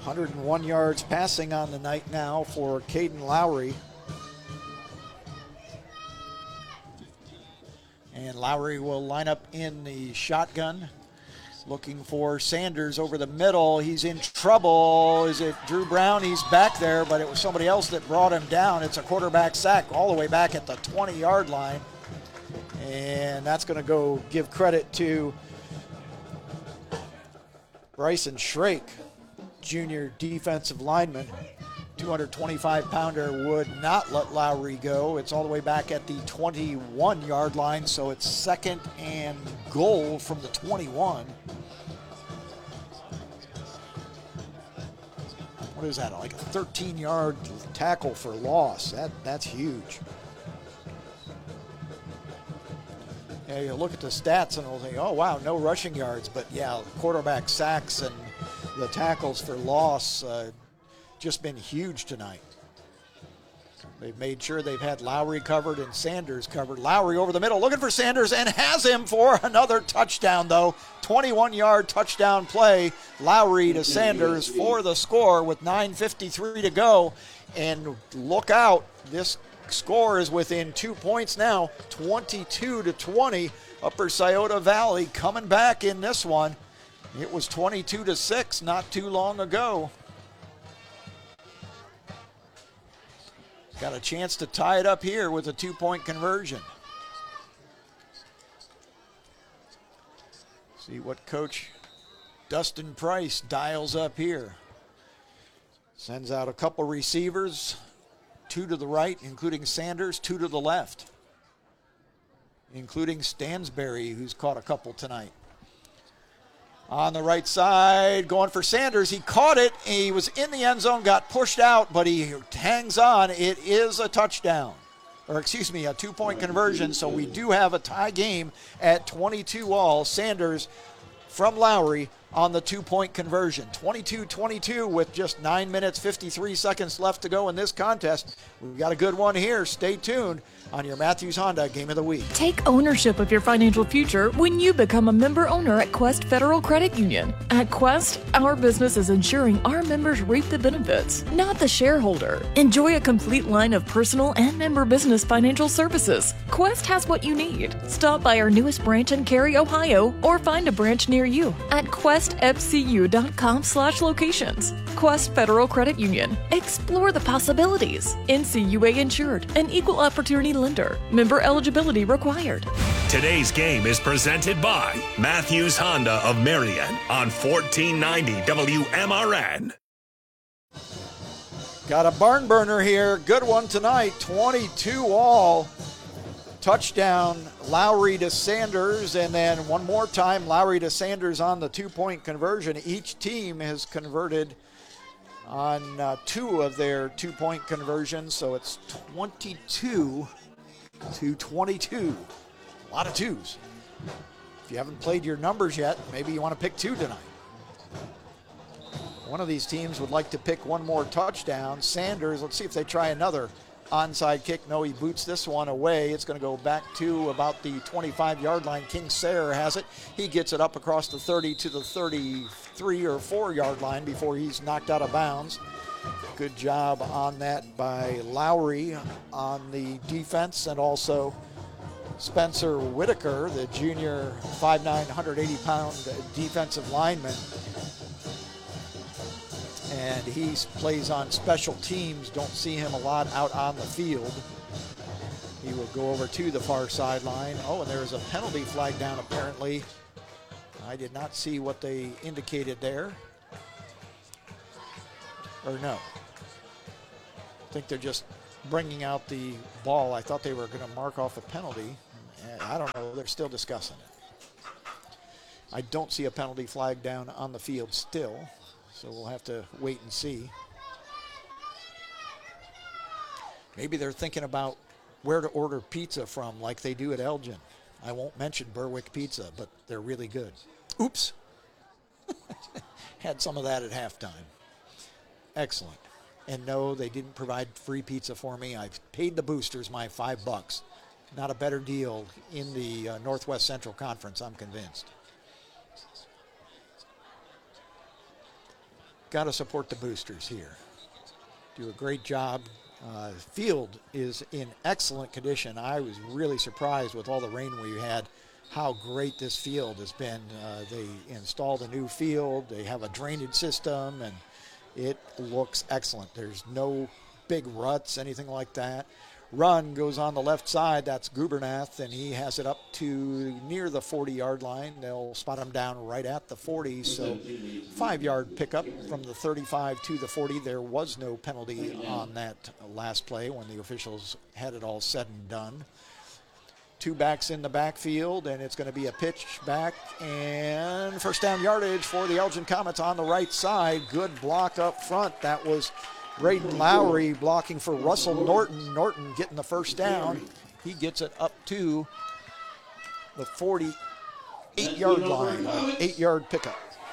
101 yards passing on the night now for Caden Lowry. And Lowry will line up in the shotgun, looking for Sanders over the middle. He's in trouble. Is it Drew Brown? He's back there, but it was somebody else that brought him down. It's a quarterback sack all the way back at the 20-yard line. And that's going to go give credit to Bryson Schrake, junior defensive lineman. 225-pounder would not let Lowry go. It's all the way back at the 21-yard line, so it's second and goal from the 21. What is that, like a 13-yard tackle for loss? That's huge. Yeah, you look at the stats and we'll think, oh, wow, no rushing yards. But, yeah, quarterback sacks and the tackles for loss just been huge tonight. They've made sure they've had Lowry covered and Sanders covered. Lowry over the middle looking for Sanders and has him for another touchdown, though. 21-yard touchdown play. Lowry to Sanders for the score with 9:53 to go. And look out, this score is within 2 points now, 22-20. Upper Scioto Valley coming back in this one. It was 22-6 not too long ago. Got a chance to tie it up here with a 2-point conversion. See what Coach Dustin Price dials up here. Sends out a couple receivers, 2 to the right, including Sanders, 2 to the left, including Stansberry, who's caught a couple tonight. On the right side, going for Sanders. He caught it. He was in the end zone, got pushed out, but he hangs on. It is a touchdown. Or excuse me, a 2-point conversion. So we do have a tie game at 22-all. Sanders from Lowry on the 2-point conversion. 22-22 with just 9 minutes, 53 seconds left to go in this contest. We've got a good one here. Stay tuned on your Matthews Honda Game of the Week. Take ownership of your financial future when you become a member owner at Quest Federal Credit Union. At Quest, our business is ensuring our members reap the benefits, not the shareholder. Enjoy a complete line of personal and member business financial services. Quest has what you need. Stop by our newest branch in Cary, Ohio, or find a branch near you at questfcu.com/locations. Quest Federal Credit Union. Explore the possibilities. NCUA insured. An equal opportunity lender. Member eligibility required. Today's game is presented by Matthews Honda of Marion on 1490 WMRN. Got a barn burner here. Good one tonight. 22-all. Touchdown, Lowry to Sanders, and then one more time, Lowry to Sanders on the 2-point conversion. Each team has converted on 2 of their 2-point conversions, so it's 22-22. A lot of 2s. If you haven't played your numbers yet, maybe you want to pick 2 tonight. One of these teams would like to pick one more touchdown. Sanders, let's see if they try another onside kick. No, he boots this one away. It's going to go back to about the 25-yard line. King Sayer has it. He gets it up across the 30 to the 33 or 4-yard line before he's knocked out of bounds. Good job on that by Lowry on the defense, and also Spencer Whitaker, the junior 5'9", 180-pound defensive lineman. And he plays on special teams. Don't see him a lot out on the field. He will go over to the far sideline. Oh, and there's a penalty flag down apparently. I did not see what they indicated there. Or no. I think they're just bringing out the ball. I thought they were going to mark off a penalty. I don't know. They're still discussing it. I don't see a penalty flag down on the field still. So we'll have to wait and see. Maybe they're thinking about where to order pizza from like they do at Elgin. I won't mention Berwick Pizza, but they're really good. Oops. Had some of that at halftime. Excellent. And no, they didn't provide free pizza for me. I've paid the boosters my $5. Not a better deal in the Northwest Central Conference, I'm convinced. got to support the boosters here. Do a great job. Field is in excellent condition. I was really surprised with all the rain we had how great this field has been. They installed a new field. They have a drainage system, and it looks excellent. There's no big ruts, anything like that. Run goes on the left side. That's Gubernath, and he has it up to near the 40-yard line. They'll spot him down right at the 40, so 5-yard pickup from the 35 to the 40. There was no penalty on that last play when the officials had it all said and done. 2 backs in the backfield, and it's going to be a pitch back, and first down yardage for the Elgin Comets on the right side. Good block up front. That was Braden Lowry blocking for Russell Norton. Norton getting the first down. He gets it up to the 48-yard line, 8-yard pickup.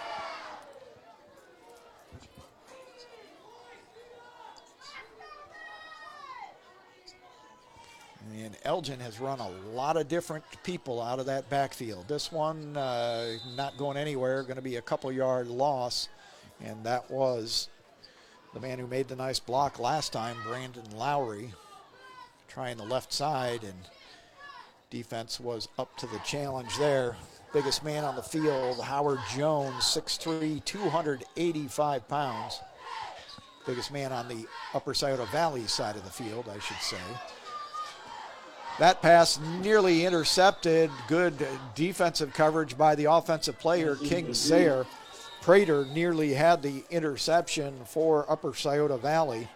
And Elgin has run a lot of different people out of that backfield. This one not going anywhere, going to be a couple-yard loss, and that was the man who made the nice block last time, Brandon Lowry, trying the left side, and defense was up to the challenge there. Biggest man on the field, Howard Jones, 6'3", 285 pounds. Biggest man on the Upper Scioto Valley side of the field, I should say. That pass nearly intercepted. Good defensive coverage by the offensive player, King Sayer. Prater nearly had the interception for Upper Scioto Valley.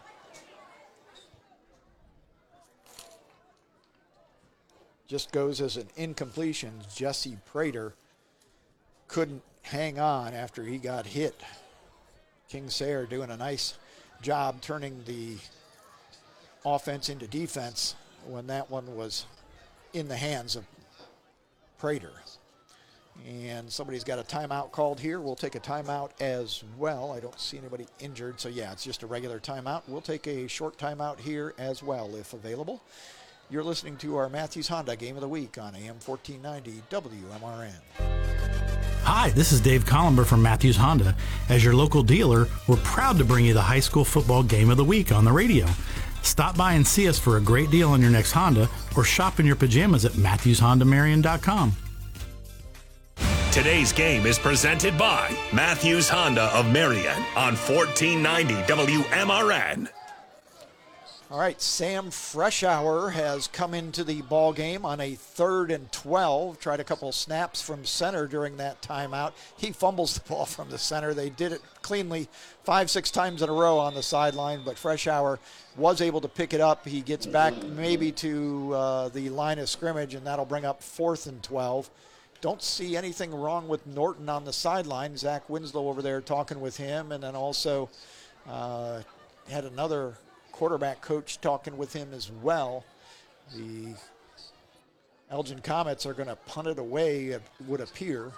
Just goes as an incompletion. Jesse Prater couldn't hang on after he got hit. King Sayer doing a nice job turning the offense into defense when that one was in the hands of Prater. And somebody's got a timeout called here. We'll take a timeout as well. I don't see anybody injured, so yeah, it's just a regular timeout. We'll take a short timeout here as well if available. You're listening to our Matthews Honda Game of the Week on AM 1490 WMRN. Hi, this is Dave Collimber from Matthews Honda. As your local dealer, we're proud to bring you the high school football Game of the Week on the radio. Stop by and see us for a great deal on your next Honda, or shop in your pajamas at MatthewsHondaMarion.com. Today's game is presented by Matthews Honda of Marion on 1490 WMRN. All right, Sam Freshour has come into the ball game on a 3rd and 12. Tried a couple snaps from center during that timeout. He fumbles the ball from the center. They did it cleanly 5-6 times in a row on the sideline, but Freshour was able to pick it up. He gets back maybe to the line of scrimmage, and that'll bring up 4th and 12. Don't see anything wrong with Norton on the sideline. Zach Winslow over there talking with him, and then also had another quarterback coach talking with him as well. The Elgin Comets are going to punt it away, it would appear.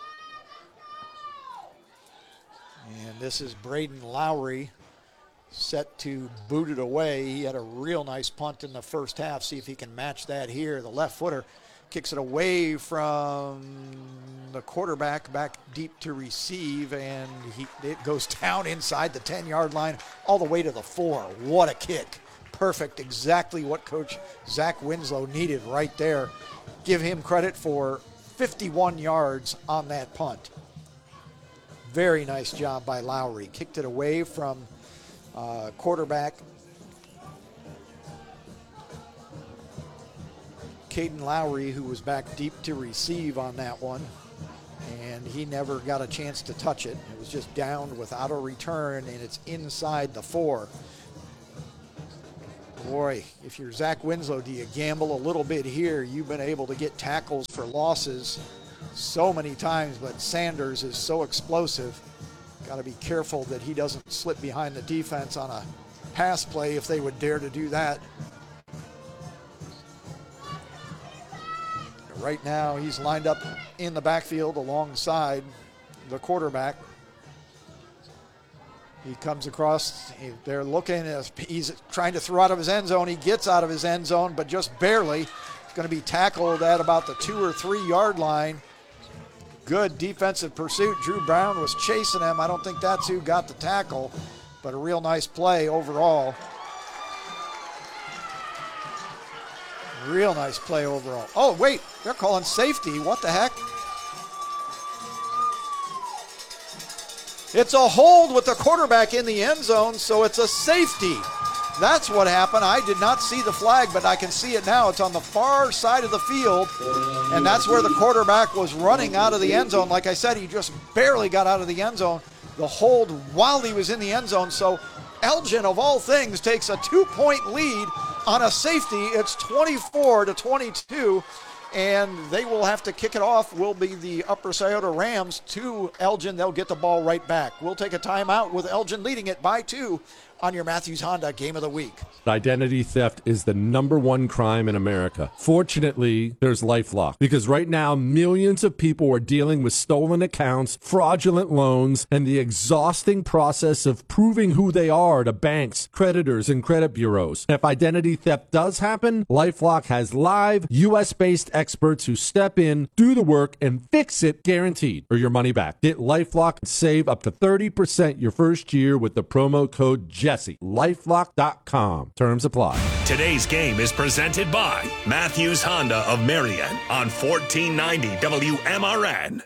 And this is Braden Lowry set to boot it away. He had a real nice punt in the first half. See if he can match that here. The left footer kicks it away from the quarterback back deep to receive, and it goes down inside the 10-yard line all the way to the 4. What a kick. Perfect. Exactly what Coach Zach Winslow needed right there. Give him credit for 51 yards on that punt. Very nice job by Lowry. Kicked it away from quarterback Caden Lowry, who was back deep to receive on that one, and he never got a chance to touch it. It was just down without a return, and it's inside the 4. Boy, if you're Zach Winslow, do you gamble a little bit here? You've been able to get tackles for losses so many times, but Sanders is so explosive. Got to be careful that he doesn't slip behind the defense on a pass play if they would dare to do that. Right now, he's lined up in the backfield alongside the quarterback. He comes across, they're looking, he's trying to throw out of his end zone. He gets out of his end zone, but just barely. He's going to be tackled at about the 2 or 3 yard line. good defensive pursuit. Drew Brown was chasing him. I don't think that's who got the tackle, but a real nice play overall. Real nice play overall. Oh, wait, they're calling safety. What the heck? It's a hold with the quarterback in the end zone, so it's a safety. That's what happened. I did not see the flag, but I can see it now. It's on the far side of the field, and that's where the quarterback was running out of the end zone. Like I said, he just barely got out of the end zone. The hold while he was in the end zone. So Elgin, of all things, takes a 2-point lead on a safety. It's 24-22, and they will have to kick it off. Will be the Upper Scioto Rams to Elgin. They'll get the ball right back. We'll take a timeout with Elgin leading it by 2 on your Matthews Honda Game of the Week. Identity theft is the #1 crime in America. Fortunately, there's LifeLock, because right now millions of people are dealing with stolen accounts, fraudulent loans, and the exhausting process of proving who they are to banks, creditors, and credit bureaus. If identity theft does happen, LifeLock has live US-based experts who step in, do the work, and fix it, guaranteed, or your money back. Get LifeLock and save up to 30% your first year with the promo code Jesse. LifeLock.com. Terms apply. Today's game is presented by Matthews Honda of Marion on 1490 WMRN.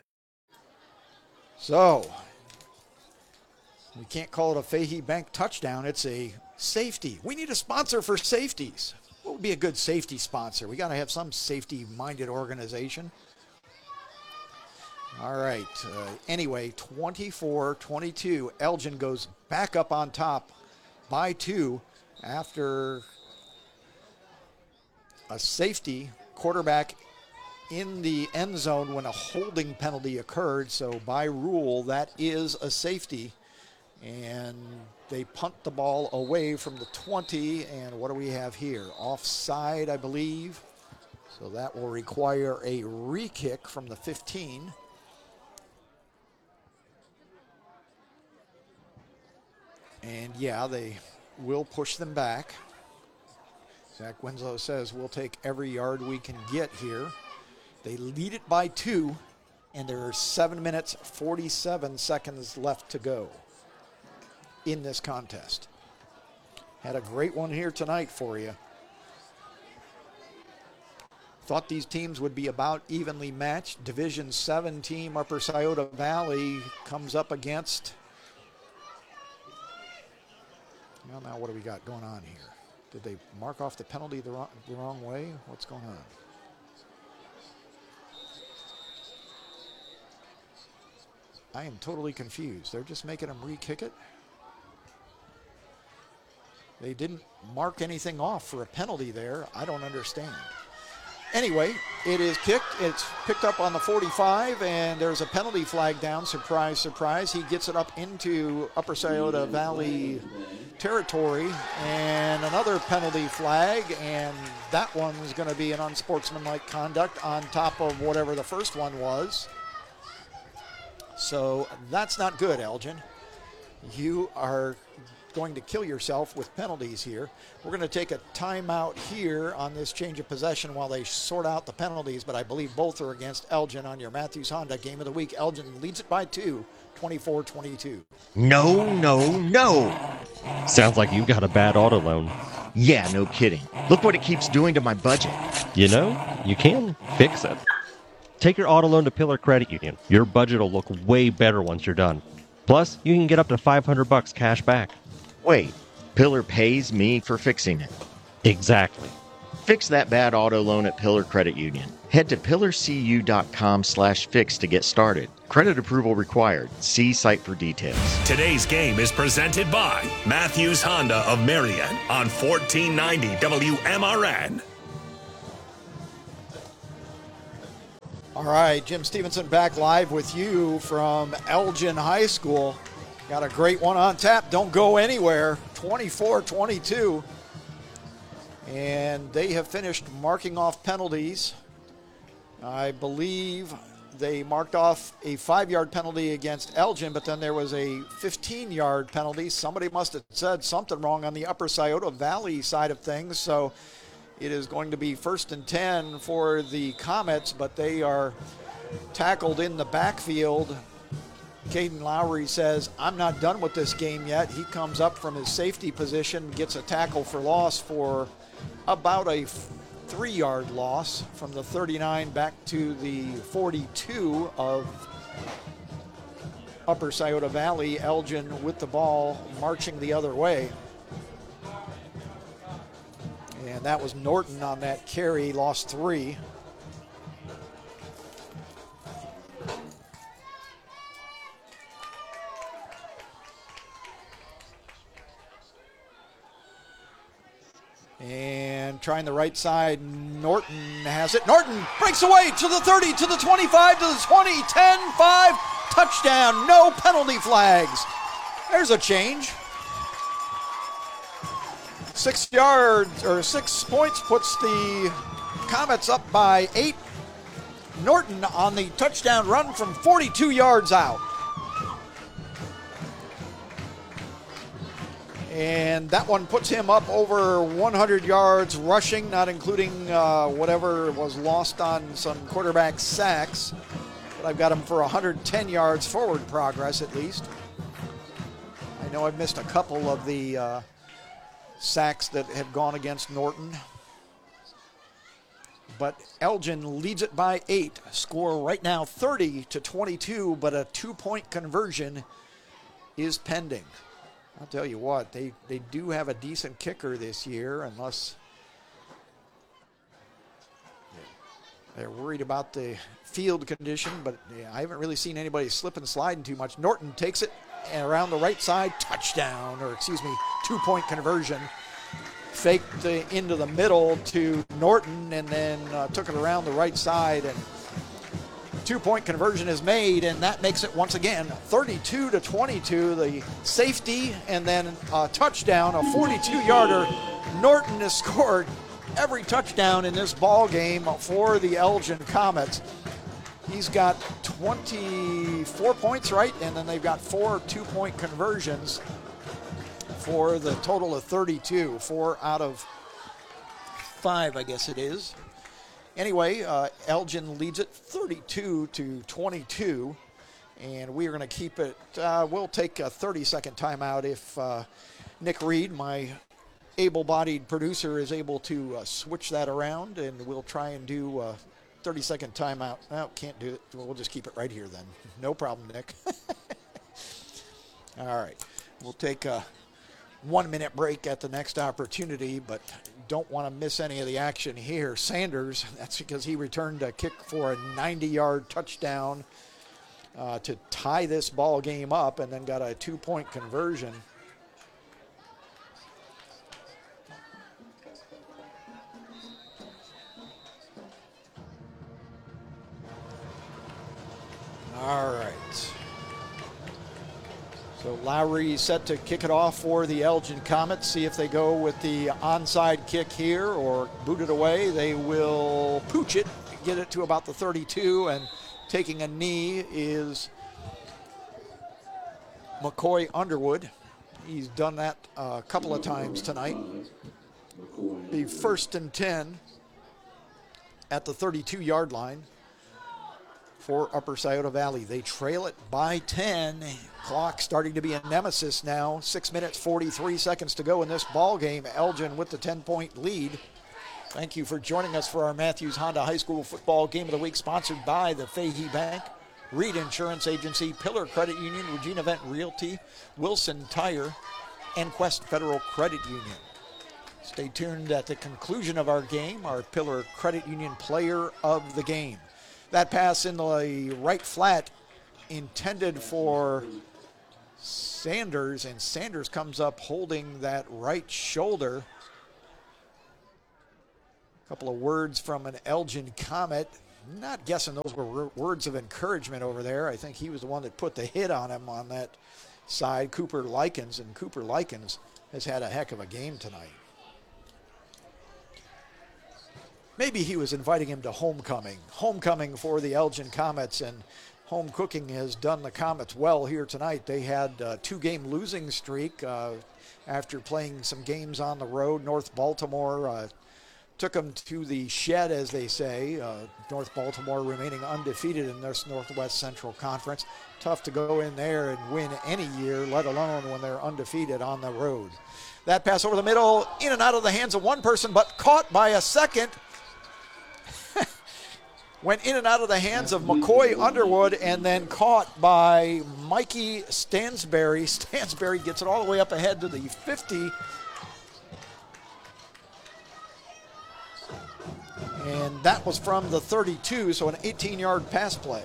So, we can't call it a Fahey Bank touchdown. It's a safety. We need a sponsor for safeties. What would be a good safety sponsor? We got to have some safety-minded organization. All right. Anyway, 24-22. Elgin goes back up on top by 2 after a safety, quarterback in the end zone when a holding penalty occurred. So by rule, that is a safety. And they punt the ball away from the 20. And what do we have here? Offside, I believe. So that will require a re-kick from the 15. And yeah, they will push them back. Zach Winslow says we'll take every yard we can get here. They lead it by 2, and there are 7 minutes, 47 seconds left to go in this contest. Had a great one here tonight for you. Thought these teams would be about evenly matched. Division 7 team, Upper Scioto Valley, comes up against... Well, now what do we got going on here? Did they mark off the penalty the wrong way? What's going on? I am totally confused. They're just making them re-kick it? They didn't mark anything off for a penalty there. I don't understand. Anyway, it is kicked. It's picked up on the 45, and there's a penalty flag down. Surprise, surprise. He gets it up into Upper Scioto Valley territory, and another penalty flag, and that one is going to be an unsportsmanlike conduct on top of whatever the first one was. So that's not good, Elgin. You are going to kill yourself with penalties here. We're going to take a timeout here on this change of possession while they sort out the penalties, but I believe both are against Elgin on your Matthews Honda Game of the Week. Elgin leads it by 2, 24-22. No. Sounds like you've got a bad auto loan. Yeah, no kidding. Look what it keeps doing to my budget. You know, you can fix it. Take your auto loan to Pillar Credit Union. Your budget will look way better once you're done. Plus, you can get up to $500 cash back. Wait, Pillar pays me for fixing it. Exactly. Fix that bad auto loan at Pillar Credit Union. Head to pillarcu.com/fix to get started. Credit approval required. See site for details. Today's game is presented by Matthews Honda of Marion on 1490 WMRN. All right, Jim Stevenson back live with you from Elgin High School. Got a great one on tap. Don't go anywhere. 24-22. And they have finished marking off penalties. I believe they marked off a 5-yard penalty against Elgin, but then there was a 15-yard penalty. Somebody must have said something wrong on the Upper Scioto Valley side of things. So it is going to be 1st and 10 for the Comets, but they are tackled in the backfield. Caden Lowry says, I'm not done with this game yet. He comes up from his safety position, gets a tackle for loss for about a 3-yard loss from the 39 back to the 42 of Upper Scioto Valley. Elgin with the ball, marching the other way. And that was Norton on that carry, lost 3. And trying the right side, Norton has it. Norton breaks away to the 30, to the 25, to the 20, 10, 5, touchdown, no penalty flags. There's a change. 6 yards, or 6 points puts the Comets up by 8. Norton on the touchdown run from 42 yards out. And that one puts him up over 100 yards rushing, not including whatever was lost on some quarterback sacks. But I've got him for 110 yards forward progress at least. I know I've missed a couple of the sacks that have gone against Norton. But Elgin leads it by 8. Score right now 30-22, but a 2-point conversion is pending. I'll tell you what, they do have a decent kicker this year, unless they're worried about the field condition, but I haven't really seen anybody slip and sliding too much. Norton takes it around the right side, touchdown, or excuse me, 2-point conversion. Faked into the middle to Norton and then took it around the right side, and 2-point conversion is made, and that makes it once again 32-22. The safety and then a touchdown, a 42-yarder. Norton has scored every touchdown in this ball game for the Elgin Comets. He's got 24 points, right? And then they've got 4 2-point conversions for the total of 32. 4 out of 5, I guess it is. Anyway, Elgin leads it 32-22, and we are going to keep it. We'll take a 30-second timeout if Nick Reed, my able-bodied producer, is able to switch that around, and we'll try and do a 30-second timeout. No, can't do it. We'll just keep it right here then. No problem, Nick. All right. We'll take a 1-minute break at the next opportunity, but don't want to miss any of the action here. Sanders, that's because he returned a kick for a 90-yard touchdown to tie this ball game up, and then got a 2-point conversion. All right. So Lowry set to kick it off for the Elgin Comets. See if they go with the onside kick here or boot it away. They will pooch it, get it to about the 32, and taking a knee is McCoy Underwood. He's done that a couple of times tonight. Be 1st and 10 at the 32-yard line for Upper Scioto Valley. They trail it by 10. Clock starting to be a nemesis now. 6 minutes, 43 seconds to go in this ball game. Elgin with the 10-point lead. Thank you for joining us for our Matthews Honda High School Football Game of the Week, sponsored by the Fahey Bank, Reed Insurance Agency, Pillar Credit Union, Regina Vent Realty, Wilson Tire, and Quest Federal Credit Union. Stay tuned at the conclusion of our game, our Pillar Credit Union player of the game. That pass in the right flat intended for Sanders, and Sanders comes up holding that right shoulder. A couple of words from an Elgin Comet. Not guessing those were words of encouragement over there. I think he was the one that put the hit on him on that side, Cooper Likens, and Cooper Likens has had a heck of a game tonight. Maybe he was inviting him to homecoming for the Elgin Comets, and home cooking has done the Comets well here tonight. They had a 2-game losing streak after playing some games on the road. North Baltimore took them to the shed, as they say. North Baltimore remaining undefeated in this Northwest Central Conference. Tough to go in there and win any year, let alone when they're undefeated on the road. That pass over the middle, in and out of the hands of one person, but caught by a second. Went in and out of the hands of McCoy Underwood and then caught by Mikey Stansberry. Stansberry gets it all the way up ahead to the 50. And that was from the 32, so an 18-yard pass play.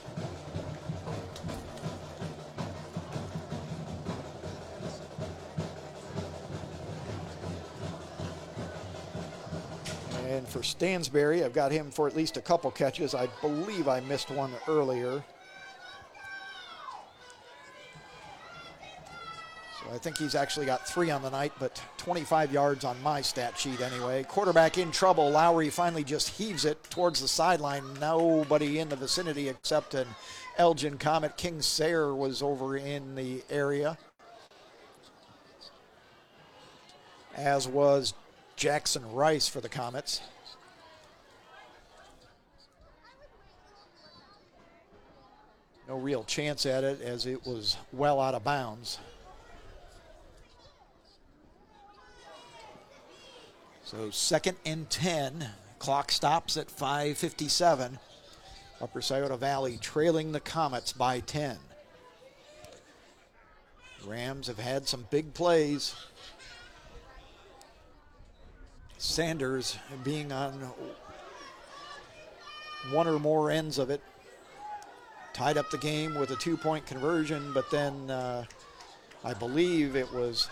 And for Stansberry, I've got him for at least a couple catches. I believe I missed one earlier. So I think he's actually got 3 on the night, but 25 yards on my stat sheet anyway. Quarterback in trouble. Lowry finally just heaves it towards the sideline. Nobody in the vicinity except an Elgin Comet. King Sayre was over in the area, as was Jackson Rice for the Comets. No real chance at it as it was well out of bounds. So 2nd and 10. Clock stops at 5:57. Upper Scioto Valley trailing the Comets by 10. Rams have had some big plays. Sanders being on one or more ends of it. Tied up the game with a 2-point conversion, but then I believe it was,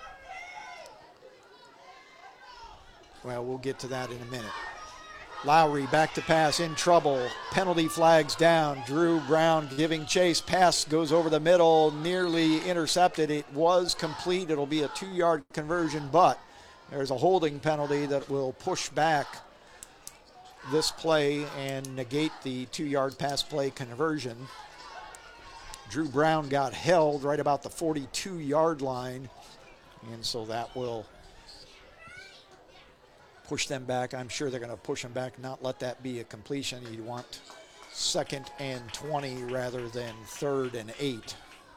well, we'll get to that in a minute. Lowry back to pass, in trouble. Penalty flags down. Drew Brown giving chase. Pass goes over the middle, nearly intercepted. It was complete. It'll be a 2-yard conversion, but there's a holding penalty that will push back this play and negate the 2-yard pass play conversion. Drew Brown got held right about the 42-yard line, and so that will push them back. I'm sure they're going to push them back, not let that be a completion. You want 2nd and 20 rather than 3rd and 8.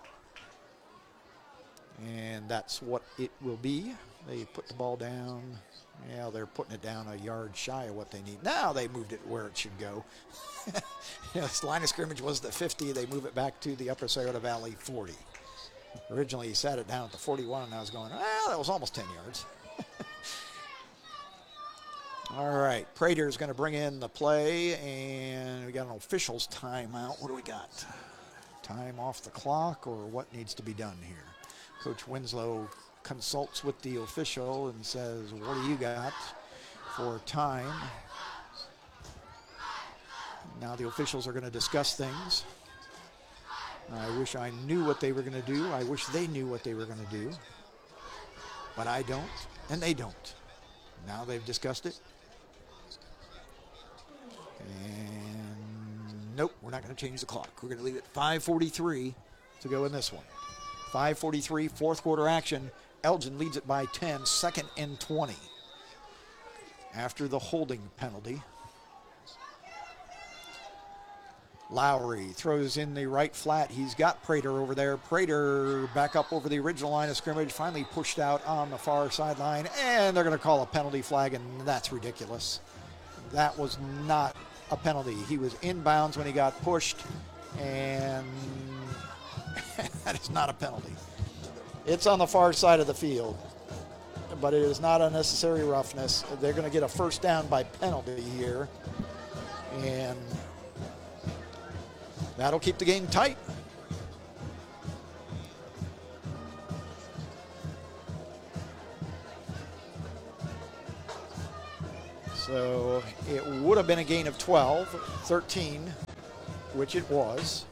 And that's what it will be. They put the ball down. Yeah, they're putting it down a yard shy of what they need. Now they moved it where it should go. This line of scrimmage was the 50. They move it back to the Upper Scioto Valley 40. Originally, he sat it down at the 41, and I was going, well, that was almost 10 yards. All right, Prater's going to bring in the play, and we got an official's timeout. What do we got? Time off the clock, or what needs to be done here? Coach Winslow consults with the official and says, what do you got for time? Now the officials are going to discuss things. I wish I knew what they were going to do. I wish they knew what they were going to do. But I don't, and they don't. Now they've discussed it. And nope, we're not going to change the clock. We're going to leave it 5:43 to go in this one. 5:43, 4th quarter action. Elgin leads it by 10, 2nd and 20. After the holding penalty. Lowry throws in the right flat. He's got Prater over there. Prater back up over the original line of scrimmage, finally pushed out on the far sideline, and they're going to call a penalty flag, and that's ridiculous. That was not a penalty. He was inbounds when he got pushed, and that is not a penalty. It's on the far side of the field, but it is not unnecessary roughness. They're going to get a first down by penalty here, and that'll keep the game tight. So it would have been a gain of 12, 13, which it was.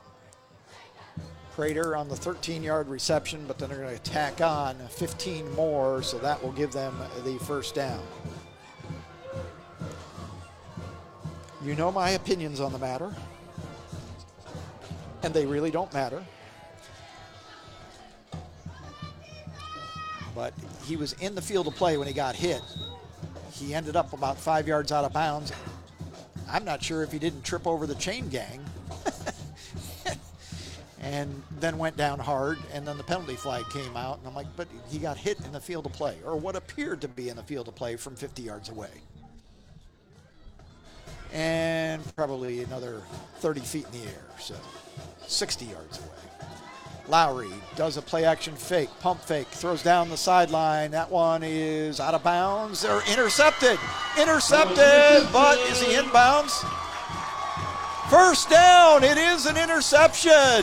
Prater on the 13-yard reception, but then they're going to tack on 15 more, so that will give them the first down. You know my opinions on the matter, and they really don't matter. But he was in the field of play when he got hit. he ended up about 5 yards out of bounds. I'm not sure if he didn't trip over the chain gang and then went down hard, and then the penalty flag came out, and I'm like, but he got hit in the field of play, or what appeared to be in the field of play from 50 yards away. And probably another 30 feet in the air, so 60 yards away. Lowry does a play-action fake, pump fake, throws down the sideline. That one is out of bounds. They're intercepted. Intercepted, but is he inbounds? First down. It is an interception.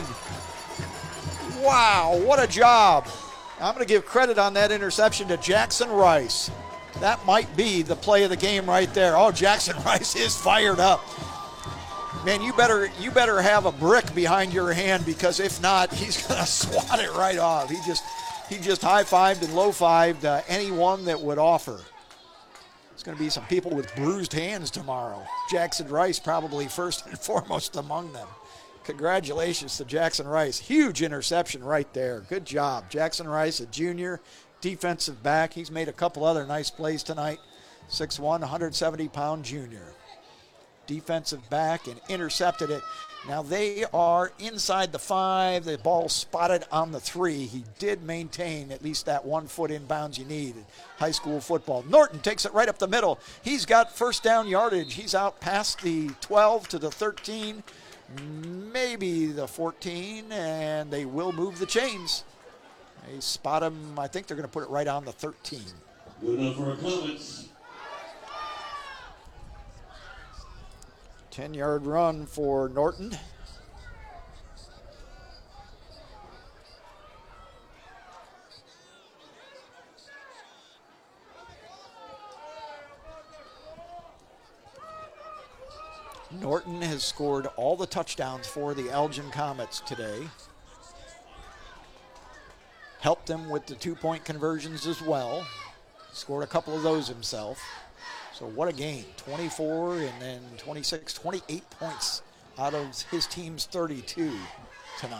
Wow, what a job. I'm going to give credit on that interception to Jackson Rice. That might be the play of the game right there. Oh, Jackson Rice is fired up. Man, you better have a brick behind your hand, because if not, he's going to swat it right off. He just high-fived and low-fived anyone that would offer. There's going to be some people with bruised hands tomorrow. Jackson Rice probably first and foremost among them. Congratulations to Jackson Rice. Huge interception right there. Good job. Jackson Rice, a junior defensive back. He's made a couple other nice plays tonight. 6'1", 170-pound junior. Defensive back, and intercepted it. Now they are inside the 5. The ball spotted on the 3. He did maintain at least that 1 foot inbounds you need in high school football. Norton takes it right up the middle. He's got first down yardage. He's out past the 12 to the 13, maybe the 14, and they will move the chains. They spot him. I think they're going to put it right on the 13. Good enough for comments. 10-yard run for Norton. Norton has scored all the touchdowns for the Elgin Comets today. Helped them with the 2-point conversions as well. Scored a couple of those himself. So what a game. 24 and then 26, 28 points out of his team's 32 tonight.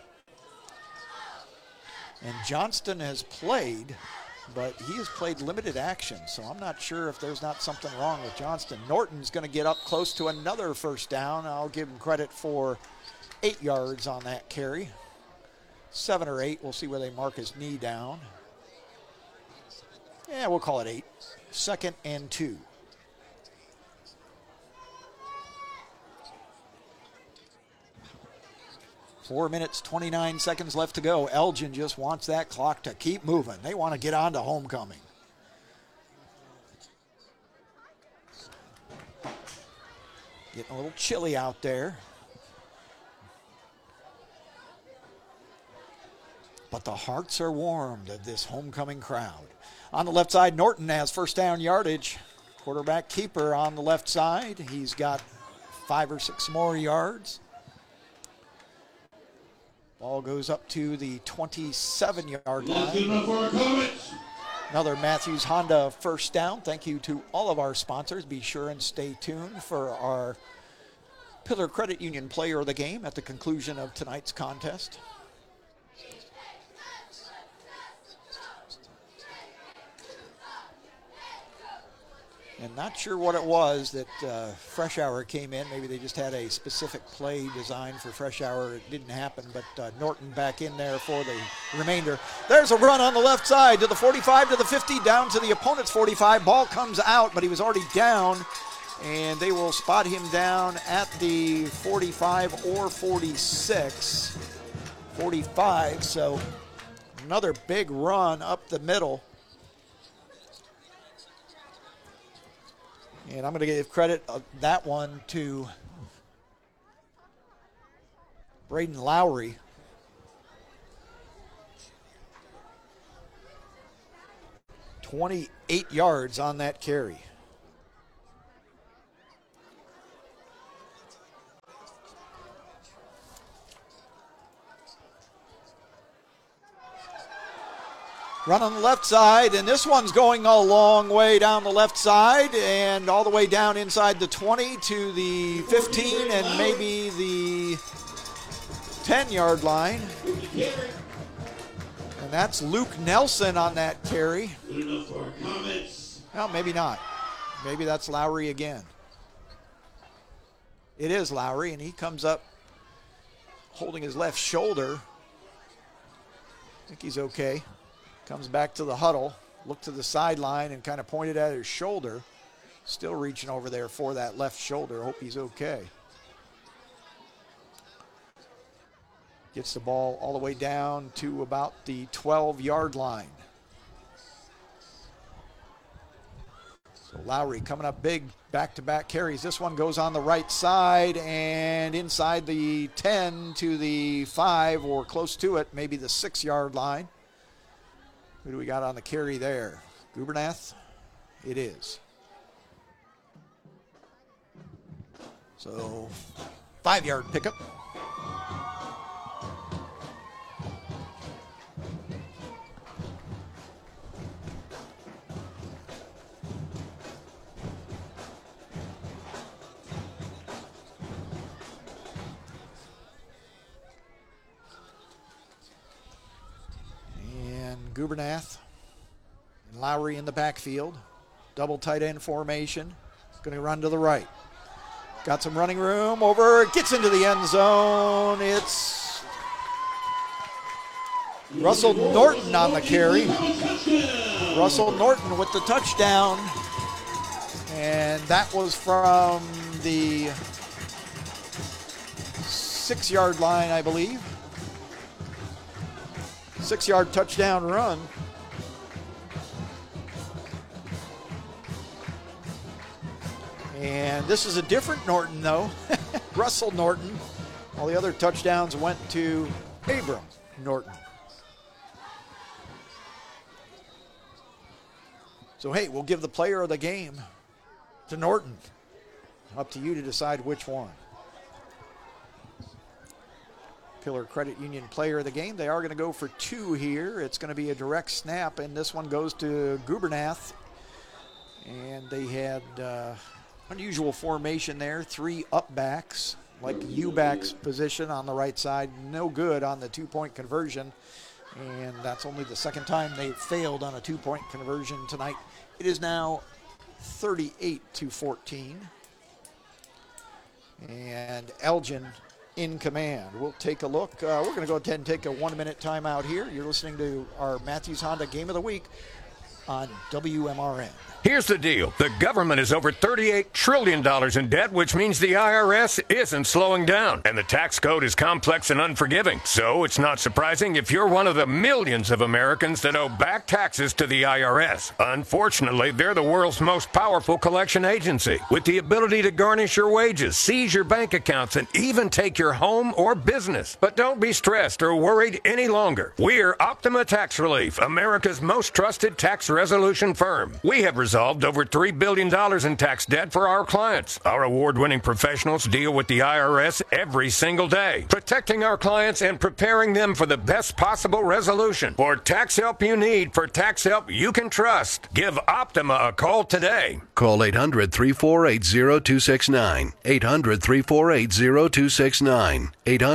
And Johnston has played, but he has played limited action, so I'm not sure if there's not something wrong with Johnston. Norton's going to get up close to another first down. I'll give him credit for 8 yards on that carry. 7 or 8. We'll see where they mark his knee down. Yeah, we'll call it 8. 2nd and 2. Four minutes, 29 seconds left to go. Elgin just wants that clock to keep moving. They want to get on to homecoming. Getting a little chilly out there. But the hearts are warmed of this homecoming crowd. On the left side, Norton has first down yardage. Quarterback keeper on the left side. He's got 5 or 6 more yards. Ball goes up to the 27-yard line. Another Matthews Honda first down. Thank you to all of our sponsors. Be sure and stay tuned for our Pillar Credit Union Player of the Game at the conclusion of tonight's contest. And not sure what it was that Fresh Hour came in. Maybe they just had a specific play designed for Fresh Hour. It didn't happen, but Norton back in there for the remainder. There's a run on the left side to the 45, to the 50, down to the opponent's 45. Ball comes out, but he was already down, and they will spot him down at the 45 or 46. 45, so another big run up the middle. And I'm going to give credit of that one to Braden Lowry. $28 yards on that carry. Run on the left side, and this one's going a long way down the left side and all the way down inside the 20 to the 15 and maybe the 10-yard line. And that's Luke Nelson on that carry. Well, maybe not. Maybe that's Lowry again. It is Lowry, and he comes up holding his left shoulder. I think he's okay. Comes back to the huddle, looked to the sideline, and kind of pointed at his shoulder. Still reaching over there for that left shoulder. Hope he's okay. Gets the ball all the way down to about the 12-yard line. So Lowry coming up big, back-to-back carries. This one goes on the right side and inside the 10 to the 5 or close to it, maybe the 6-yard line. Who do we got on the carry there? Gubernath? It is. So 5-yard pickup. Gubernath and Lowry in the backfield. Double tight end formation. Going to run to the right. Got some running room over. Gets into the end zone. It's Russell Norton on the carry. Russell Norton with the touchdown. And that was from the 6-yard line, I believe. 6-yard touchdown run. And this is a different Norton, though. Russell Norton. All the other touchdowns went to Abram Norton. So, hey, we'll give the player of the game to Norton. Up to you to decide which one. Pillar Credit Union player of the game. They are going to go for 2 here. It's going to be a direct snap, and this one goes to Gubernath. And they had unusual formation there. 3 up backs, like U-back's position on the right side. No good on the 2-point conversion. And that's only the second time they've failed on a 2-point conversion tonight. It is now 38-14. And Elgin in command. We'll take a look. We're going to go ahead and take a 1-minute timeout here. You're listening to our Matthews Honda Game of the Week on WMRN. Here's the deal. The government is over $38 trillion in debt, which means the IRS isn't slowing down. And the tax code is complex and unforgiving. So it's not surprising if you're one of the millions of Americans that owe back taxes to the IRS. Unfortunately, they're the world's most powerful collection agency, with the ability to garnish your wages, seize your bank accounts, and even take your home or business. But don't be stressed or worried any longer. We're Optima Tax Relief, America's most trusted tax resolution firm. We have resolved over $3 billion in tax debt for our clients. Our award-winning professionals deal with the IRS every single day, protecting our clients and preparing them for the best possible resolution. For tax help you need, for tax help you can trust, give Optima a call today. Call 800-348-0269. 800-348-0269.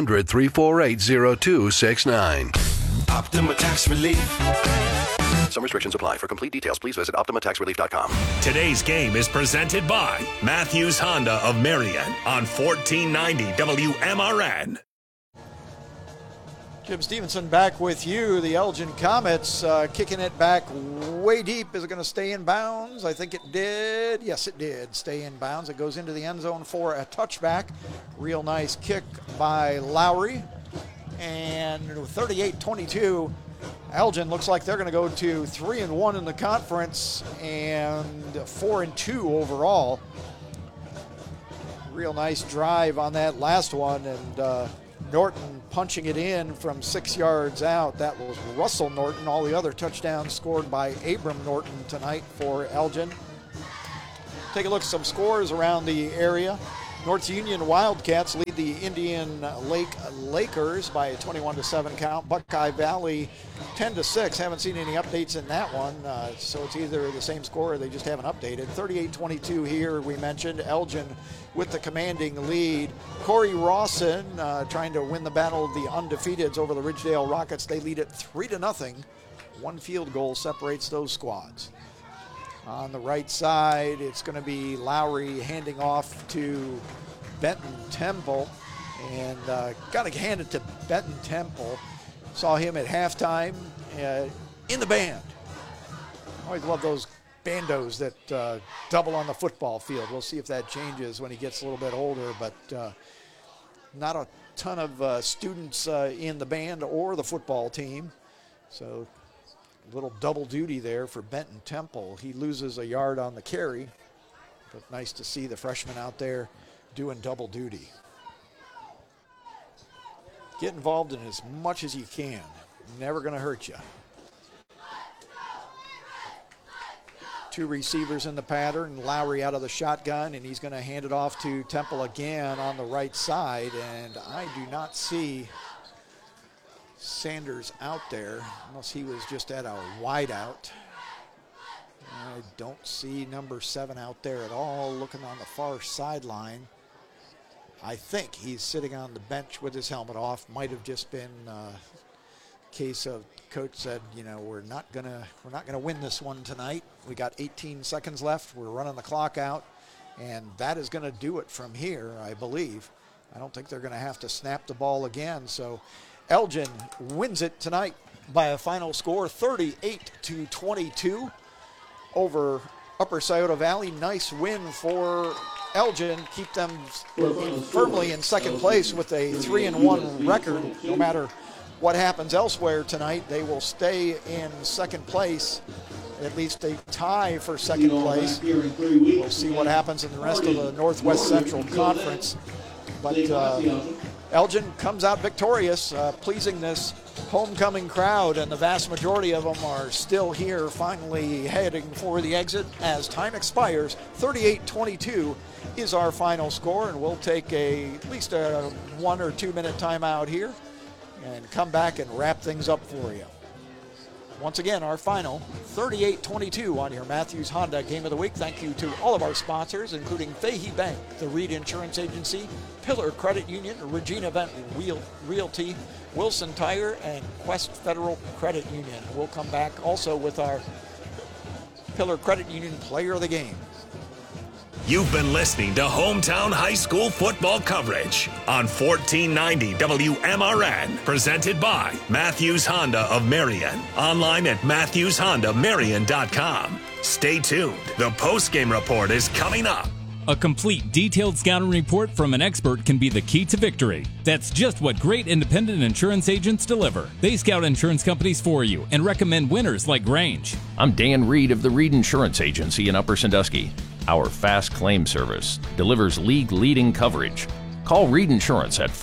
800-348-0269. Optima Tax Relief. Some restrictions apply. For complete details, please visit OptimaTaxRelief.com. Today's game is presented by Matthews Honda of Marion on 1490 WMRN. Jim Stevenson back with you. The Elgin Comets kicking it back way deep. Is it going to stay in bounds? I think it did. Yes, it did stay in bounds. It goes into the end zone for a touchback. Real nice kick by Lowry. And 38-22. Elgin looks like they're going to go to 3-1 in the conference and 4-2 overall. Real nice drive on that last one, and Norton punching it in from 6 yards out. That was Russell Norton. All the other touchdowns scored by Abram Norton tonight for Elgin. Take a look at some scores around the area. North Union Wildcats lead the Indian Lake Lakers by a 21-7 count. Buckeye Valley 10-6. Haven't seen any updates in that one, so it's either the same score or they just haven't updated. 38-22 here, we mentioned. Elgin with the commanding lead. Corey Rawson trying to win the battle of the undefeateds over the Ridgedale Rockets. They lead it 3-0. One field goal separates those squads. On the right side, it's going to be Lowry handing off to Benton Temple. And got to hand it to Benton Temple. Saw him at halftime in the band. Always love those bandos that double on the football field. We'll see if that changes when he gets a little bit older, but not a ton of students in the band or the football team. So a little double duty there for Benton Temple. He loses a yard on the carry, but nice to see the freshman out there doing double duty. Get involved in as much as you can. Never going to hurt you. Two receivers in the pattern. Lowry out of the shotgun, and he's going to hand it off to Temple again on the right side. And I do not see Sanders out there, unless he was just at a wideout. I don't see number 7 out there at all, looking on the far sideline. I think he's sitting on the bench with his helmet off. Might have just been a case of coach said, you know, we're not gonna win this one tonight. We got 18 seconds left. We're running the clock out, and that is going to do it from here, I believe. I don't think they're going to have to snap the ball again. So Elgin wins it tonight by a final score 38-22 over Upper Scioto Valley. Nice win for Elgin. Keep them firmly in second place with a 3-1 record. No matter what happens elsewhere tonight, they will stay in second place. At least a tie for second place. We'll see what happens in the rest of the Northwest Central Conference. But Elgin comes out victorious, pleasing this homecoming crowd, and the vast majority of them are still here, finally heading for the exit as time expires. 38-22 is our final score, and we'll take at least a 1 or 2 minute timeout here and come back and wrap things up for you. Once again, our final 38-22 on your Matthews Honda Game of the Week. Thank you to all of our sponsors, including Fahey Bank, the Reed Insurance Agency, Pillar Credit Union, Regina Vent Realty, Wilson Tire, and Quest Federal Credit Union. We'll come back also with our Pillar Credit Union Player of the Game. You've been listening to Hometown High School football coverage on 1490 WMRN, presented by Matthews Honda of Marion. Online at MatthewsHondaMarion.com. Stay tuned. The post-game report is coming up. A complete, detailed scouting report from an expert can be the key to victory. That's just what great independent insurance agents deliver. They scout insurance companies for you and recommend winners like Grange. I'm Dan Reed of the Reed Insurance Agency in Upper Sandusky. Our fast claim service delivers league-leading coverage. Call Reed Insurance at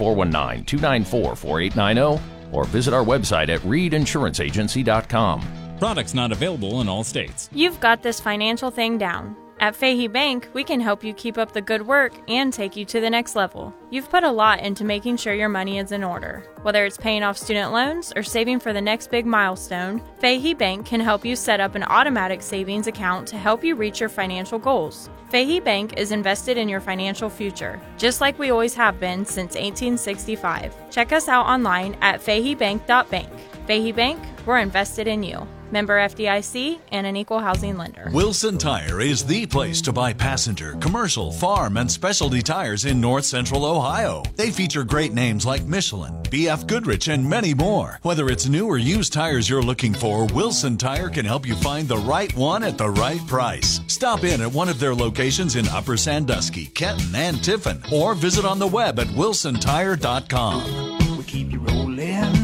419-294-4890 or visit our website at reedinsuranceragency.com. Products not available in all states. You've got this financial thing down. At Fahey Bank, we can help you keep up the good work and take you to the next level. You've put a lot into making sure your money is in order. Whether it's paying off student loans or saving for the next big milestone, Fahey Bank can help you set up an automatic savings account to help you reach your financial goals. Fahey Bank is invested in your financial future, just like we always have been since 1865. Check us out online at faheybank.bank. Fahey Bank, we're invested in you. Member FDIC and an equal housing lender. Wilson Tire is the place to buy passenger, commercial, farm, and specialty tires in North Central Ohio. They feature great names like Michelin, BF Goodrich, and many more. Whether it's new or used tires you're looking for, Wilson Tire can help you find the right one at the right price. Stop in at one of their locations in Upper Sandusky, Kenton, and Tiffin, or visit on the web at wilsontire.com. We keep you rolling.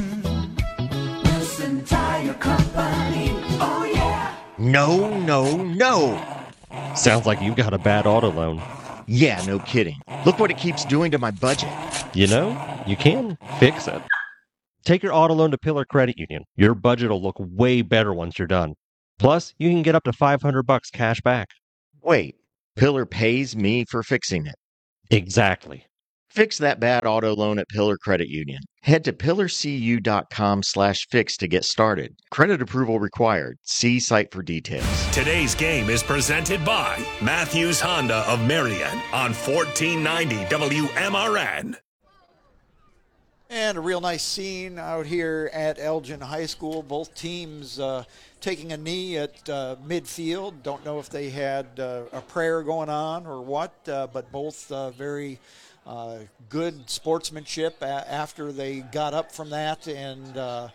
Wilson Tire Company. Oh, yeah. No, no, no. Sounds like you've got a bad auto loan. Yeah, no kidding. Look what it keeps doing to my budget. You know, you can fix it. Take your auto loan to Pillar Credit Union. Your budget will look way better once you're done. Plus, you can get up to $500 cash back. Wait, Pillar pays me for fixing it? Exactly. Fix that bad auto loan at Pillar Credit Union. Head to pillarcu.com/fix to get started. Credit approval required. See site for details. Today's game is presented by Matthews Honda of Marion on 1490 WMRN. And a real nice scene out here at Elgin High School. Both teams taking a knee at midfield. Don't know if they had a prayer going on or what, but both very good sportsmanship after they got up from that, and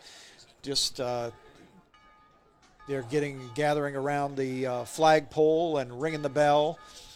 they're gathering around the flagpole and ringing the bell.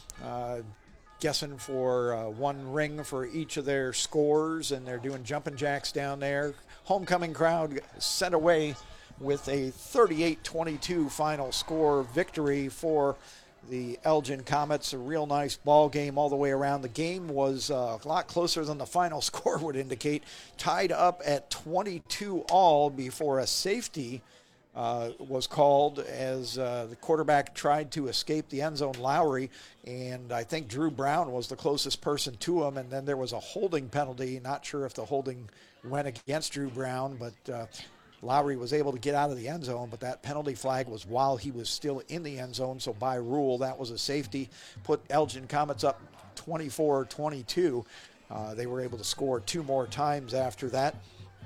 Guessing for one ring for each of their scores, and they're doing jumping jacks down there. Homecoming crowd sent away with a 38-22 final score victory for the Elgin Comets. A real nice ball game all the way around. The game was a lot closer than the final score would indicate. Tied up at 22-all before a safety was called as the quarterback tried to escape the end zone, Lowry, and I think Drew Brown was the closest person to him, and then there was a holding penalty. Not sure if the holding went against Drew Brown, but Lowry was able to get out of the end zone, but that penalty flag was while he was still in the end zone, so by rule that was a safety. Put Elgin Comets up 24-22. They were able to score 2 more times after that.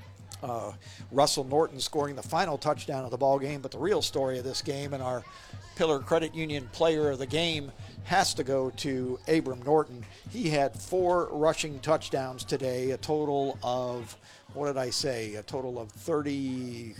Russell Norton scoring the final touchdown of the ball game, but the real story of this game and our Pillar Credit Union player of the game has to go to Abram Norton. He had 4 rushing touchdowns today, a total of, a total of 28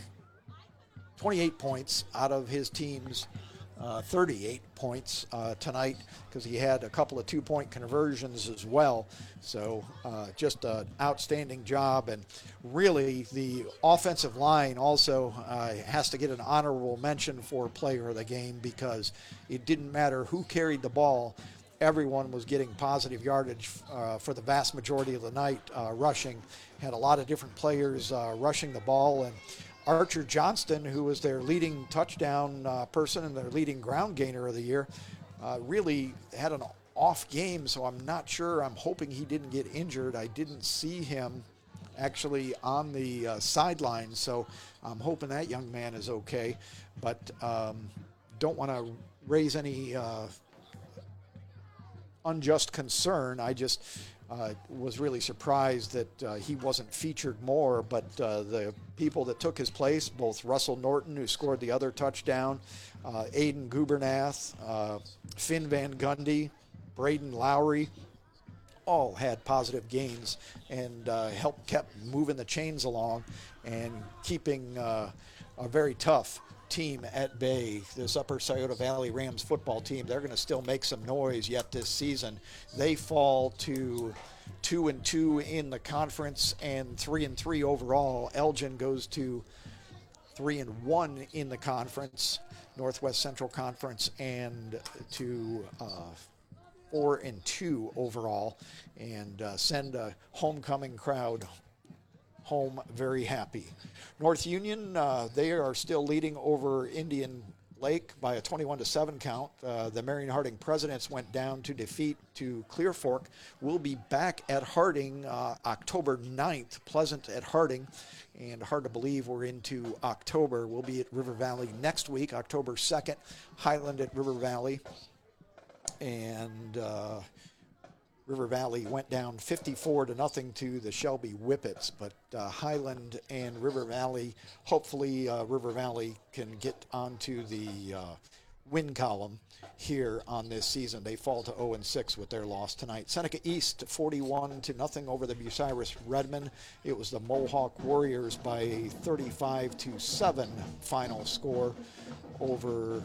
points out of his team's 38 points tonight, because he had a couple of 2-point conversions as well. So just an outstanding job. And really the offensive line also has to get an honorable mention for player of the game, because it didn't matter who carried the ball. Everyone was getting positive yardage for the vast majority of the night rushing. Had a lot of different players rushing the ball, and Archer Johnston, who was their leading touchdown person and their leading ground gainer of the year, really had an off game, so I'm not sure. I'm hoping he didn't get injured. I didn't see him actually on the sideline, so I'm hoping that young man is okay. But don't want to raise any unjust concern. I just was really surprised that he wasn't featured more, but the people that took his place, both Russell Norton, who scored the other touchdown, Aiden Gubernath, Finn Van Gundy, Braden Lowry, all had positive gains and kept moving the chains along and keeping a very tough team at bay. This Upper Scioto Valley Rams football team, they're going to still make some noise yet this season. They fall to 2-2 in the conference and 3-3 overall. Elgin goes to 3-1 in the conference, Northwest Central Conference, and to 4-2 overall, and send a homecoming crowd home very happy. North Union, they are still leading over Indian Lake by a 21-7 count. The Marion Harding Presidents went down to defeat to Clear Fork. We'll be back at Harding October 9th, Pleasant at Harding, and hard to believe we're into October. We'll be at River Valley next week, October 2nd, Highland at River Valley, and River Valley went down 54-0 to the Shelby Whippets, but Highland and River Valley, hopefully River Valley can get onto the win column here on this season. They fall to 0-6 with their loss tonight. Seneca East 41-0 over the Bucyrus Redmond. It was the Mohawk Warriors by a 35-7 final score over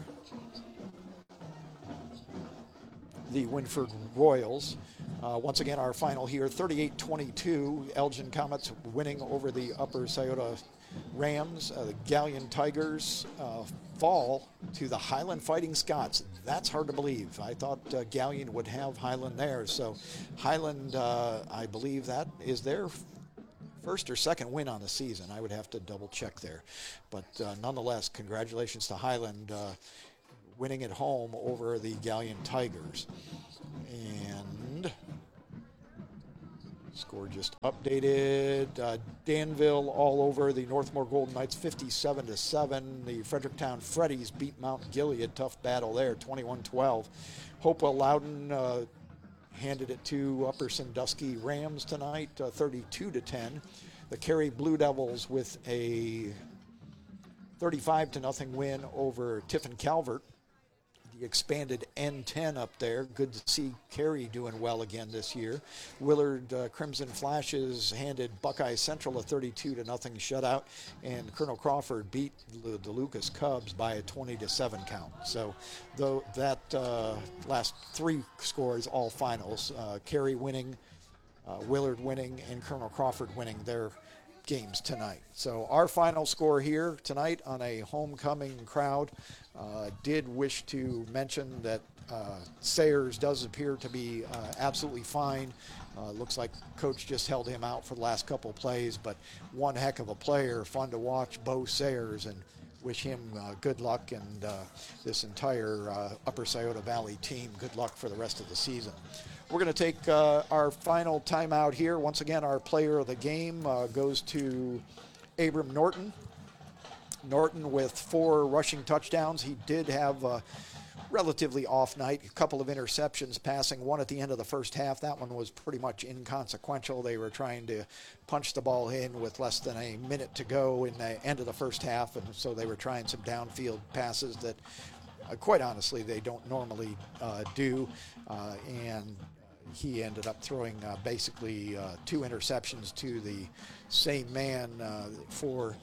the Winford Royals. Once again, our final here, 38-22. Elgin Comets winning over the Upper Scioto Rams. The Galleon Tigers fall to the Highland Fighting Scots. That's hard to believe. I thought Galleon would have Highland there. So Highland, I believe that is their first or second win on the season. I would have to double check there. But nonetheless, congratulations to Highland winning at home over the Galleon Tigers. And score just updated. Danville all over the Northmore Golden Knights 57-7. The Fredericktown Freddies beat Mount Gilead. Tough battle there, 21-12. Hopewell Loudon handed it to Upper Sandusky Rams tonight, 32-10. the Cary Blue Devils with a 35-0 win over Tiffin Calvert. The expanded N10 up there. Good to see Cary doing well again this year. Willard Crimson Flashes handed Buckeye Central a 32-0 shutout, and Colonel Crawford beat the Lucas Cubs by a 20-7 count. So that last three scores, all finals. Cary winning, Willard winning, and Colonel Crawford winning their games tonight. So our final score here tonight on a homecoming crowd. Did wish to mention that Sayers does appear to be absolutely fine. Looks like coach just held him out for the last couple of plays, but one heck of a player. Fun to watch, Bo Sayers, and wish him good luck, and this entire Upper Scioto Valley team good luck for the rest of the season. We're going to take our final timeout here. Once again, our player of the game goes to Abram Norton. Norton with 4 rushing touchdowns. He did have a relatively off night, a couple of interceptions, passing one at the end of the first half. That one was pretty much inconsequential. They were trying to punch the ball in with less than a minute to go in the end of the first half, and so they were trying some downfield passes that, quite honestly, they don't normally do, and he ended up throwing basically 2 interceptions to the same man for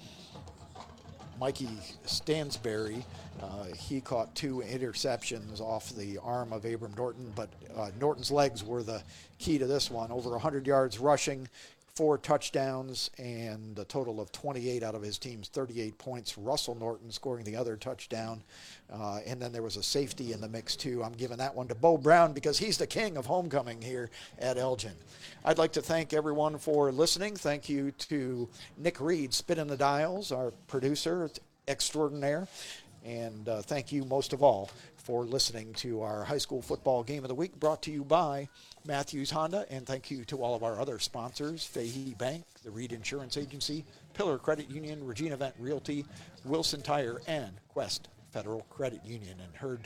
Mikey Stansberry. He caught 2 interceptions off the arm of Abram Norton, but Norton's legs were the key to this one. Over 100 yards rushing, 4 touchdowns, and a total of 28 out of his team's 38 points. Russell Norton scoring the other touchdown. And then there was a safety in the mix, too. I'm giving that one to Bo Brown because he's the king of homecoming here at Elgin. I'd like to thank everyone for listening. Thank you to Nick Reed, spinning the dials, our producer extraordinaire. And thank you most of all for listening to our high school football game of the week, brought to you by Matthews Honda. And thank you to all of our other sponsors, Fahey Bank, the Reed Insurance Agency, Pillar Credit Union, Regina Vent Realty, Wilson Tire, and Quest Federal Credit Union. And heard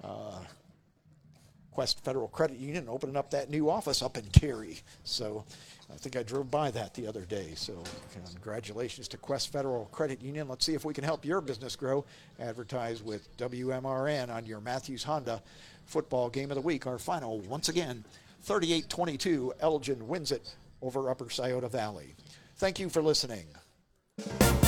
Quest Federal Credit Union opening up that new office up in Cary. So I think I drove by that the other day. So congratulations to Quest Federal Credit Union. Let's see if we can help your business grow. Advertise with WMRN on your Matthews Honda football game of the week. Our final, once again, 38-22, Elgin wins it over Upper Scioto Valley. Thank you for listening.